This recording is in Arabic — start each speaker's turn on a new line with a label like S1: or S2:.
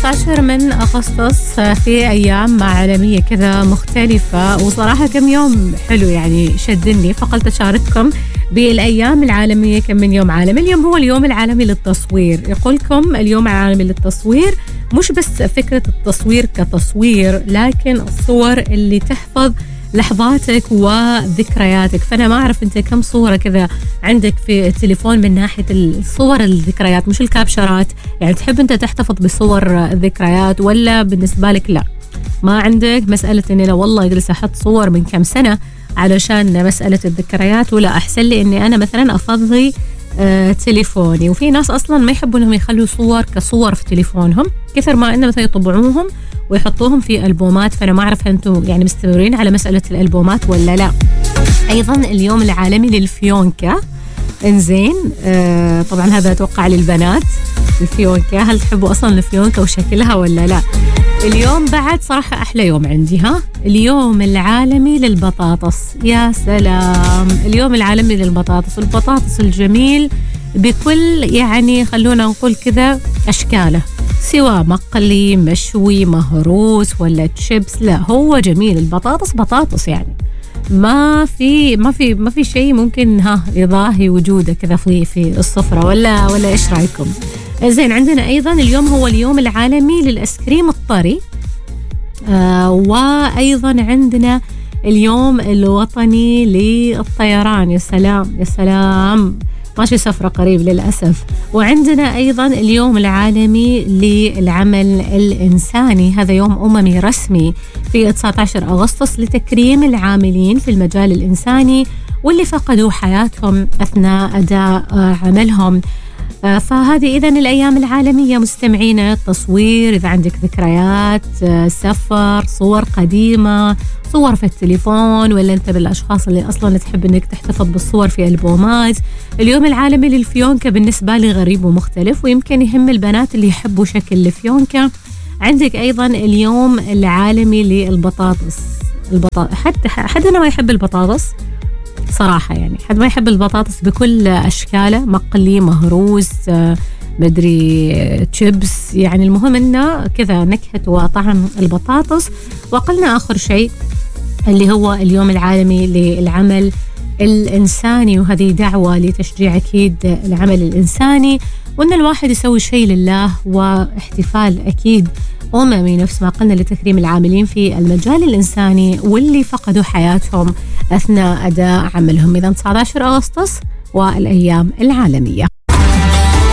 S1: 19 من أغسطس في أيام عالمية كذا مختلفة، وصراحة كم يوم حلو يعني شدني، فقلت أشارككم بالأيام العالمية. كم من يوم عالمي. اليوم هو اليوم العالمي للتصوير. يقولكم اليوم العالمي للتصوير مش بس فكرة التصوير كتصوير، لكن الصور اللي تحفظ لحظاتك وذكرياتك. فأنا ما أعرف أنت كم صورة كذا عندك في التليفون من ناحية الصور الذكريات، مش الكابشرات. يعني تحب أنت تحتفظ بصور الذكريات، ولا بالنسبة لك لا ما عندك مسألة أني لا والله أجلس أحط صور من كم سنة علشان مسألة الذكريات، ولا أحسن لي أني أنا مثلا أفضي تليفوني. وفي ناس أصلا ما يحبوا أنهم يخلوا صور كصور في تليفونهم، كثر ما أنه مثلا يطبعوهم ويحطوهم في ألبومات. فأنا ما أعرف أنتم يعني مستمرين على مسألة الألبومات ولا لا. أيضا اليوم العالمي للفيونكة. إنزين طبعا هذا أتوقع للبنات. الفيونكة، هل تحبوا أصلا الفيونكة وشكلها ولا لا؟ اليوم بعد صراحة أحلى يوم عندي، اليوم العالمي للبطاطس. يا سلام، اليوم العالمي للبطاطس. البطاطس الجميل بكل يعني خلونا نقول كذا أشكاله، سواء مقلي مشوي مهروس ولا تشيبس، لا هو جميل. البطاطس بطاطس يعني ما في شيء ممكن يضاهي وجوده كذا في السفرة، ولا إيش رأيكم؟ زين، عندنا أيضا اليوم هو اليوم العالمي للأسكريم الطري. وأيضا عندنا اليوم الوطني للطيران. يا سلام يا سلام، ماشي سفرة قريب للأسف. وعندنا أيضا اليوم العالمي للعمل الإنساني. هذا يوم أممي رسمي في 19 أغسطس لتكريم العاملين في المجال الإنساني واللي فقدوا حياتهم أثناء أداء عملهم. فهذه إذن الأيام العالمية مستمعينا. التصوير، إذا عندك ذكريات سفر، صور قديمة، صور في التليفون، ولا أنت بالأشخاص اللي أصلا تحب أنك تحتفظ بالصور في ألبومات. اليوم العالمي للفيونكة بالنسبة لي غريب ومختلف، ويمكن يهم البنات اللي يحبوا شكل الفيونكة. عندك أيضا اليوم العالمي للبطاطس. حد أنا ما يحب البطاطس صراحة، يعني حد ما يحب البطاطس بكل أشكاله، مقلي مهروس مدري تشيبس، يعني المهم إنه كذا نكهة وطعم البطاطس. وقلنا آخر شيء اللي هو اليوم العالمي للعمل الإنساني، وهذه دعوة لتشجيع أكيد العمل الإنساني، وإن الواحد يسوي شيء لله، واحتفال أكيد أممي نفس ما قلنا لتكريم العاملين في المجال الإنساني واللي فقدوا حياتهم أثناء أداء عملهم. إذا 19 أغسطس والأيام العالمية.